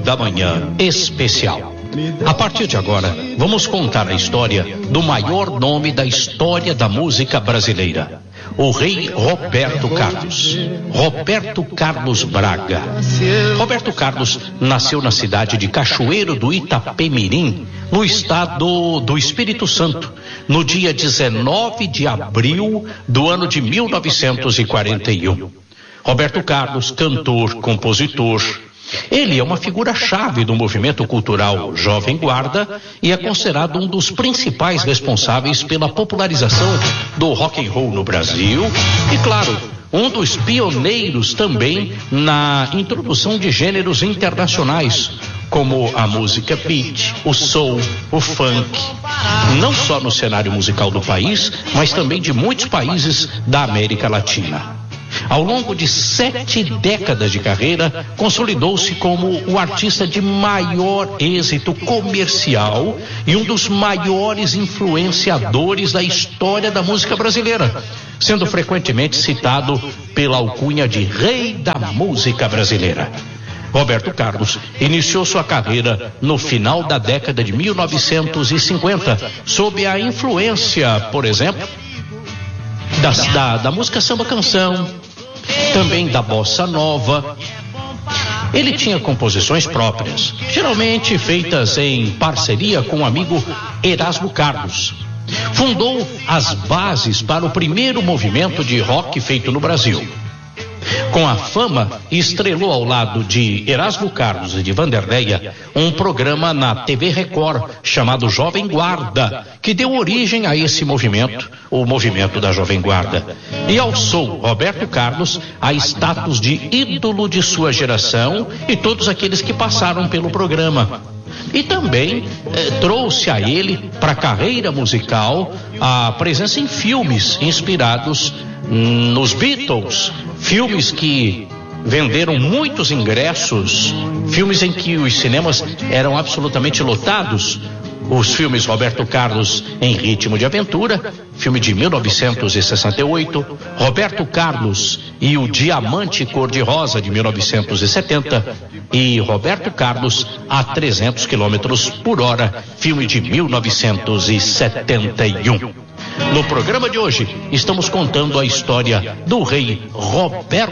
da Manhã Especial. A partir de agora, vamos contar a história do maior nome da história da música brasileira, o rei Roberto Carlos. Roberto Carlos Braga. Roberto Carlos nasceu na cidade de Cachoeiro do Itapemirim, no estado do Espírito Santo, no dia 19 de abril do ano de 1941. Roberto Carlos, cantor, compositor. Ele é uma figura-chave do movimento cultural Jovem Guarda e é considerado um dos principais responsáveis pela popularização do rock and roll no Brasil e, claro, um dos pioneiros também na introdução de gêneros internacionais, como a música beat, o soul, o funk, não só no cenário musical do país, mas também de muitos países da América Latina. Ao longo de 7 décadas de carreira, consolidou-se como o artista de maior êxito comercial e um dos maiores influenciadores da história da música brasileira, sendo frequentemente citado pela alcunha de Rei da Música Brasileira. Roberto Carlos iniciou sua carreira no final da década de 1950, sob a influência, por exemplo, da música samba-canção, também da bossa nova. Ele tinha composições próprias, geralmente feitas em parceria com o amigo Erasmo Carlos. Fundou as bases para o primeiro movimento de rock feito no Brasil. Com a fama, estrelou ao lado de Erasmo Carlos e de Vanderleia um programa na TV Record chamado Jovem Guarda, que deu origem a esse movimento, o movimento da Jovem Guarda, e alçou Roberto Carlos a status de ídolo de sua geração e todos aqueles que passaram pelo programa. E também trouxe a ele, para a carreira musical, a presença em filmes inspirados nos Beatles, filmes que venderam muitos ingressos, filmes em que os cinemas eram absolutamente lotados. Os filmes Roberto Carlos em Ritmo de Aventura, filme de 1968, Roberto Carlos e o Diamante Cor-de-Rosa de 1970 e Roberto Carlos a 300 km por hora, filme de 1971. No programa de hoje, estamos contando a história do rei Roberto